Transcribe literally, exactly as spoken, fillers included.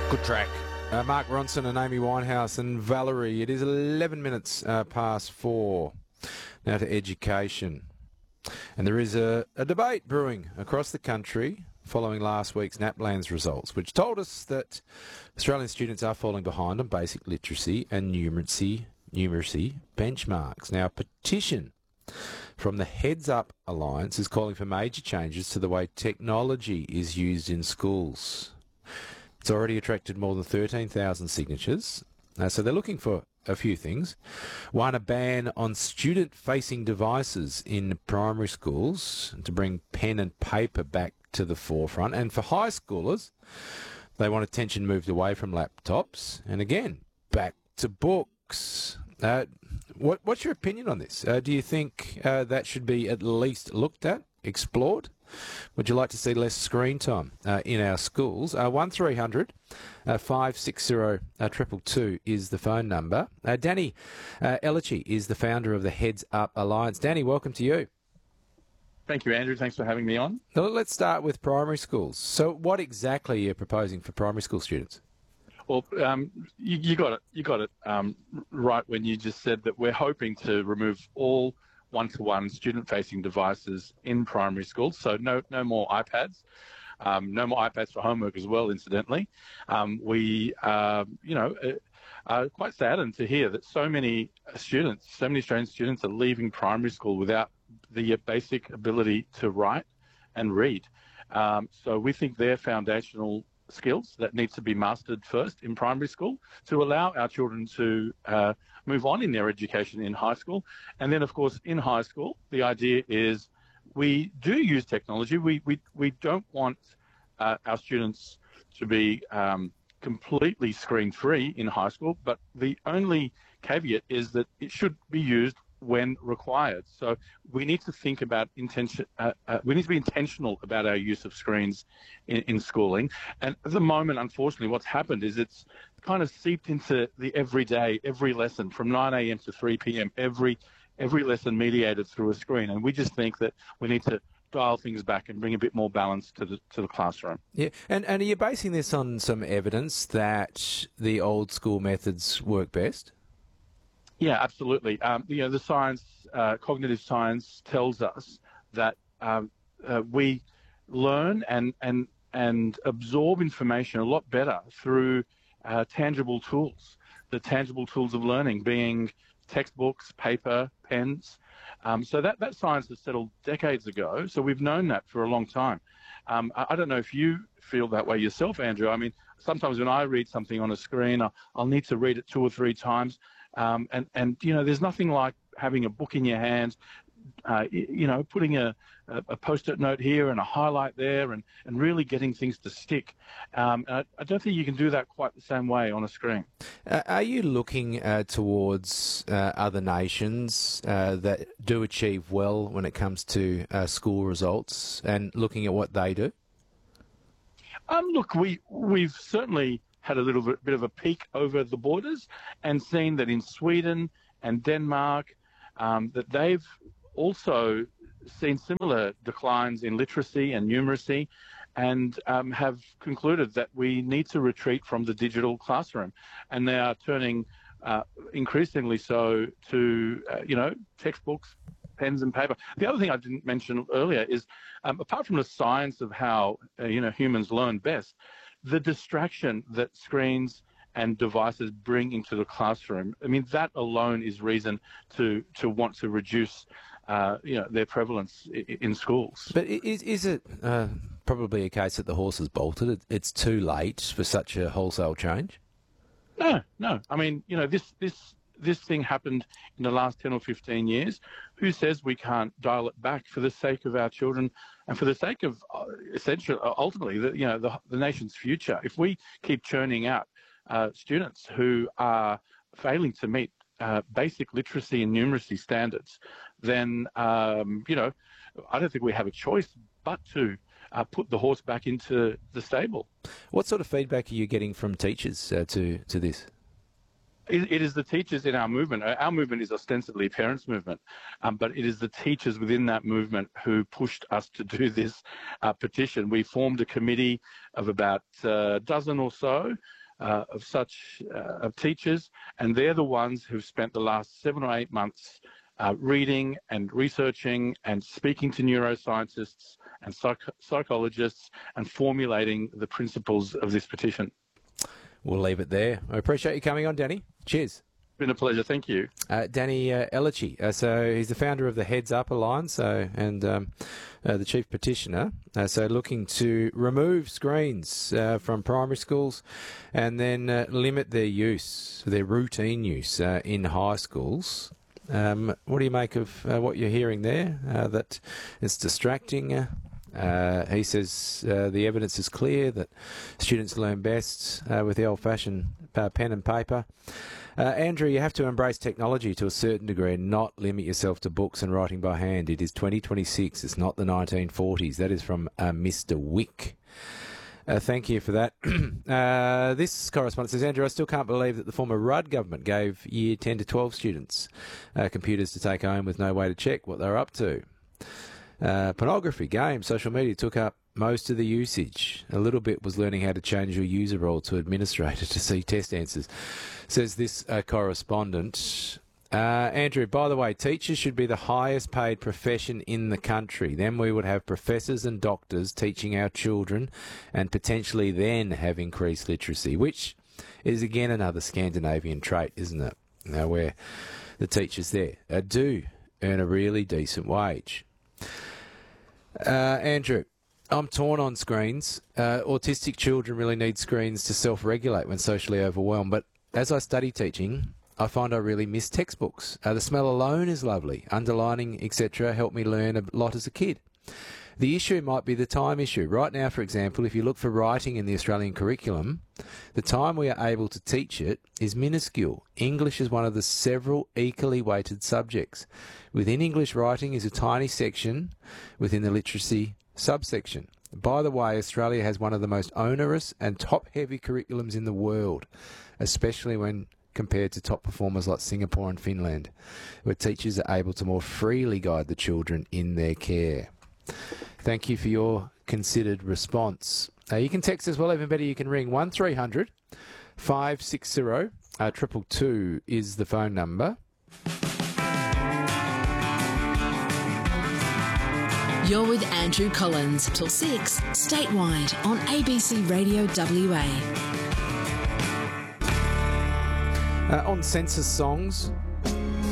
Good track. Uh, Mark Ronson and Amy Winehouse and Valerie. It is eleven minutes uh, past four. Now to education. And there is a, a debate brewing across the country following last week's NAPLAN's results, which told us that Australian students are falling behind on basic literacy and numeracy, numeracy benchmarks. Now, a petition from the Heads Up Alliance is calling for major changes to the way technology is used in schools. It's already attracted more than thirteen thousand signatures. Uh, so they're looking for a few things. One, a ban on student-facing devices in primary schools to bring pen and paper back to the forefront. And for high schoolers, they want attention moved away from laptops and, again, back to books. Uh, what, what's your opinion on this? Uh, do you think uh, that should be at least looked at, explored? Would you like to see less screen time uh, in our schools? Uh, one three hundred five six zero two two two is the phone number. Uh, Danny uh, Elici is the founder of the Heads Up Alliance. Danny, welcome to you. Thank you, Andrew. Thanks for having me on. Well, let's start with primary schools. So what exactly are you proposing for primary school students? Well, um, you, you got it. You got it um, right when you just said that we're hoping to remove all one-to-one student-facing devices in primary schools. So no, no more iPads, um, no more iPads for homework as well. Incidentally, um, we, uh, you know, uh, are quite saddened to hear that so many students, so many Australian students, are leaving primary school without the basic ability to write and read. Um, so we think they're foundational skills that need to be mastered first in primary school to allow our children to uh, move on in their education in high school. And then, of course, in high school, the idea is we do use technology. We, we, we don't want uh, our students to be um, completely screen-free in high school, but the only caveat is that it should be used when required. So we need to think about intention. Uh, uh, we need to be intentional about our use of screens in, in schooling. And at the moment, unfortunately, what's happened is it's kind of seeped into the everyday, every lesson from nine a m to three p m Every every lesson mediated through a screen. And we just think that we need to dial things back and bring a bit more balance to the to the classroom. Yeah, and and are you basing this on some evidence that the old school methods work best? Yeah, absolutely. Um, you know, the science, uh, cognitive science, tells us that um, uh, we learn and and and absorb information a lot better through uh, tangible tools. The tangible tools of learning being textbooks, paper, pens. Um, so that that science was settled decades ago. So we've known that for a long time. Um, I, I don't know if you feel that way yourself, Andrew. I mean, sometimes when I read something on a screen, I'll, I'll need to read it two or three times. Um, and, and, you know, there's nothing like having a book in your hand, uh, you know, putting a, a post-it note here and a highlight there and, and really getting things to stick. Um, I, I don't think you can do that quite the same way on a screen. Uh, are you looking uh, towards uh, other nations uh, that do achieve well when it comes to uh, school results and looking at what they do? Um, look, we, we've certainly had a little bit, bit of a peek over the borders and seen that in Sweden and Denmark, um, that they've also seen similar declines in literacy and numeracy and um, have concluded that we need to retreat from the digital classroom. And they are turning uh, increasingly so to, uh, you know, textbooks, pens and paper. The other thing I didn't mention earlier is, um, apart from the science of how, uh, you know, humans learn best, the distraction that screens and devices bring into the classroom, I mean, that alone is reason to to want to reduce, uh, you know, their prevalence in, in schools. But is, is it uh, probably a case that the horse has bolted? It's too late for such a wholesale change? No, no. I mean, you know, this this this thing happened in the last ten or fifteen years. Who says we can't dial it back for the sake of our children and for the sake of uh, essentially, uh, ultimately, the, you know, the, the nation's future? If we keep churning out uh, students who are failing to meet uh, basic literacy and numeracy standards, then, um, you know, I don't think we have a choice but to uh, put the horse back into the stable. What sort of feedback are you getting from teachers uh, to, to this? It, it is the teachers in our movement. Our movement is ostensibly parents' movement, um, but it is the teachers within that movement who pushed us to do this uh, petition. We formed a committee of about a dozen or so uh, of such uh, of teachers, and they're the ones who've spent the last seven or eight months uh, reading and researching and speaking to neuroscientists and psych psychologists and formulating the principles of this petition. We'll leave it there. I appreciate you coming on, Danny. Cheers. It's been a pleasure. Thank you. Uh, Danny uh, Ellici. Uh, so he's the founder of the Heads Up Alliance, so and um, uh, the chief petitioner. Uh, so looking to remove screens uh, from primary schools and then uh, limit their use, their routine use uh, in high schools. Um, what do you make of uh, what you're hearing there? Uh, that it's distracting. Uh, Uh, he says uh, the evidence is clear that students learn best uh, with the old-fashioned uh, pen and paper. Uh, Andrew, you have to embrace technology to a certain degree and not limit yourself to books and writing by hand. It is twenty twenty-six. It's not the nineteen forties. That is from uh, Mister Wick. Uh, thank you for that. uh, this correspondent says, Andrew, I still can't believe that the former Rudd government gave year ten to twelve students uh, computers to take home with no way to check what they're up to. Uh, pornography, games, social media took up most of the usage. A little bit was learning how to change your user role to administrator to see test answers, says this uh, correspondent. Uh, Andrew, by the way, teachers should be the highest paid profession in the country. Then we would have professors and doctors teaching our children and potentially then have increased literacy, which is again another Scandinavian trait, isn't it? Now, where the teachers there uh, do earn a really decent wage. Uh, Andrew, I'm torn on screens. Uh, autistic children really need screens to self-regulate when socially overwhelmed. But as I study teaching, I find I really miss textbooks. Uh, the smell alone is lovely. Underlining, et cetera helped me learn a lot as a kid. The issue might be the time issue. Right now, for example, if you look for writing in the Australian curriculum, the time we are able to teach it is minuscule. English is one of the several equally weighted subjects. Within English, writing is a tiny section within the literacy subsection. By the way, Australia has one of the most onerous and top-heavy curriculums in the world, especially when compared to top performers like Singapore and Finland, where teachers are able to more freely guide the children in their care. Thank you for your considered response. Uh, you can text as well, even better, you can ring one three hundred, five six zero, uh, triple two is the phone number. You're with Andrew Collins till six, statewide on A B C Radio W A. Uh, on census songs,